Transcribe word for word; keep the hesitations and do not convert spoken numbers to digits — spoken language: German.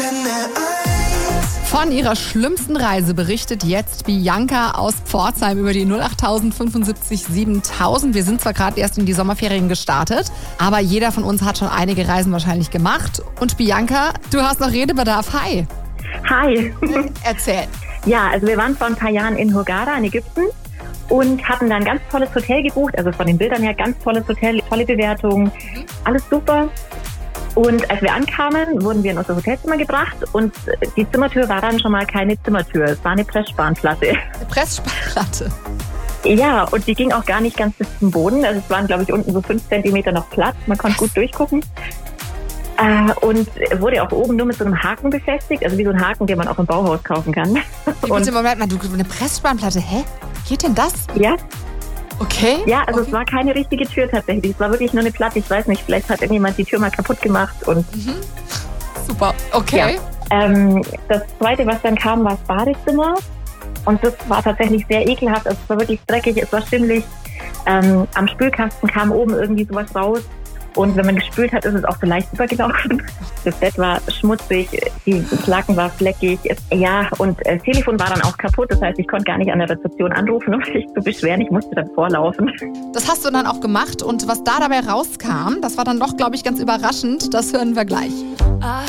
Von ihrer schlimmsten Reise berichtet jetzt Bianca aus Pforzheim über die null acht fünfundsiebzig siebentausend. Wir sind zwar gerade erst in die Sommerferien gestartet, aber jeder von uns hat schon einige Reisen wahrscheinlich gemacht. Und Bianca, du hast noch Redebedarf. Hi. Hi. Erzähl. Ja, also wir waren vor ein paar Jahren in Hurghada in Ägypten und hatten da ein ganz tolles Hotel gebucht. Also von den Bildern her ganz tolles Hotel, tolle Bewertungen, alles super. Und als wir ankamen, wurden wir in unser Hotelzimmer gebracht und die Zimmertür war dann schon mal keine Zimmertür, es war eine Pressspanplatte. Eine Pressspanplatte? Ja, und die ging auch gar nicht ganz bis zum Boden. Also es waren, glaube ich, unten so fünf Zentimeter noch Platz, man konnte gut durchgucken. Äh, und wurde auch oben nur mit so einem Haken befestigt, also wie so ein Haken, den man auch im Bauhaus kaufen kann. Wie, bitte, Moment mal, du, eine Pressspanplatte, hä? Geht denn das? Ja. Okay. Ja, also okay. Es war keine richtige Tür tatsächlich. Es war wirklich nur eine Platte. Ich weiß nicht, vielleicht hat irgendjemand die Tür mal kaputt gemacht. Und mhm. Super, okay. Ja. Ähm, das Zweite, was dann kam, war das Badezimmer. Und das war tatsächlich sehr ekelhaft. Also es war wirklich dreckig, es war schimmlig. Ähm, am Spülkasten kam oben irgendwie sowas raus. Und wenn man gespült hat, ist es auch so leicht übergelaufen. Das Bett war schmutzig, die Laken war fleckig. Ja, und das Telefon war dann auch kaputt. Das heißt, ich konnte gar nicht an der Rezeption anrufen, um mich zu beschweren. Ich musste dann vorlaufen. Das hast du dann auch gemacht. Und was da dabei rauskam, das war dann doch, glaube ich, ganz überraschend. Das hören wir gleich.